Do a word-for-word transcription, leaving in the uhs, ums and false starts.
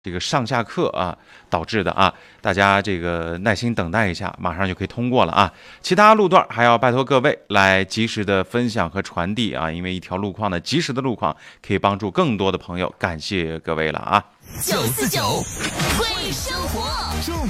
这个上下课啊导致的啊，大家这个耐心等待一下，马上就可以通过了啊。其他路段还要拜托各位来及时的分享和传递啊，因为一条路况呢，及时的路况可以帮助更多的朋友，感谢各位了啊。 九四九，会生活。